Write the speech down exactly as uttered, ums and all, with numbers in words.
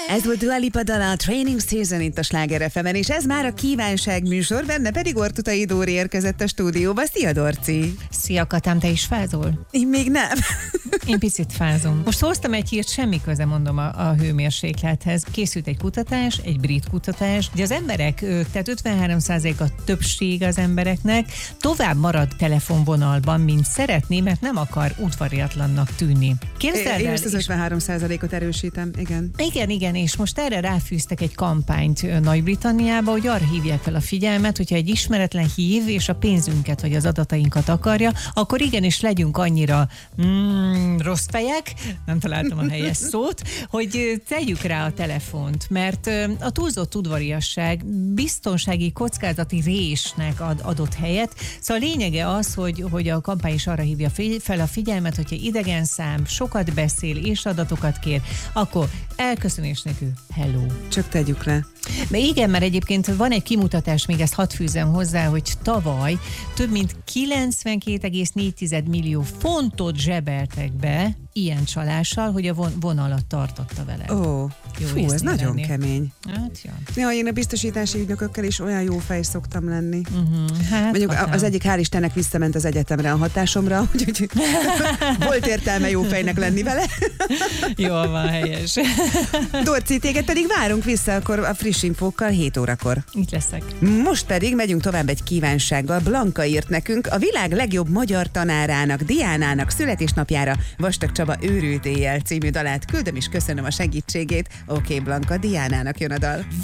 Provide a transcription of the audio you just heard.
Ez volt Dua Lipa dala, a Training Season itt a Sláger ef emen, és ez már a kívánság műsor, benne pedig Ortutai Dóri érkezett a stúdióba. Szia, Dorci! Szia, Katám, te is fázol? Én még nem. Én picit fázom. Most hoztam egy hírt, semmi köze mondom a, a hőmérséklethez. Készült egy kutatás, egy brit kutatás, hogy az emberek, tehát ötvenhárom százalék a többség az embereknek tovább marad telefonvonalban, mint szeretné, mert nem akar udvariatlannak tűnni. Képzeld Én el, ezt az ötvenhárom százalékot erősítem, igen. Igen, igen, és most erre ráfűztek egy kampányt Nagy-Britanniába, hogy arra hívják fel a figyelmet, hogyha egy ismeretlen hív, és a pénzünket vagy az adatainkat akarja, akkor igenis legyünk annyira mm, rossz fejek, nem találtam a helyes szót, hogy tegyük rá a telefont, mert a túlzott udvariasság biztonsági kockázati résnek ad, adott helyet. Szóval a lényege az, hogy, hogy a kampány is arra hívja fel a figyelmet, hogyha idegen szám sokat beszél és adatokat kér, akkor elköszönés nélkül hello. Csak tegyük le. De igen, mert egyébként van egy kimutatás, még ezt hadd fűzem hozzá, hogy tavaly több mint kilencvenkét egész négy millió fontot zsebeltek be ilyen csalással, hogy a von- vonalat tartotta vele. Ó, Jó fú, ez nagyon lenni. kemény. Hát, ja. Ja, én a biztosítási ügynökökkel is olyan jó fej szoktam lenni. Uh-huh. Hát, Mondjuk hatám. az egyik hál' Istennek visszament az egyetemre a hatásomra, úgyhogy volt értelme jó fejnek lenni vele. Jól van, helyes. Dorci, téged pedig várunk vissza akkor a friss infókkal hét órakor. Itt leszek. Most pedig megyünk tovább egy kívánsággal. Blanka írt nekünk a világ legjobb magyar tanárának, Diánának születésnapjára Vastag Csaba Őrült éjjel című dalát küldöm, és köszönöm a segítségét. Oké, okay, Blanka, Diánának jön a dal.